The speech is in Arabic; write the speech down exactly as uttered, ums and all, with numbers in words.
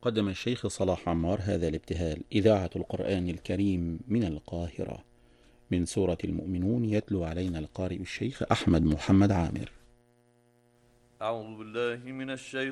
قدم الشيخ صلاح عمار هذا الابتهال. إذاعة القرآن الكريم من القاهرة، من سورة المؤمنون، يتلو علينا القارئ الشيخ أحمد محمد عامر. أعوذ بالله من الشيطان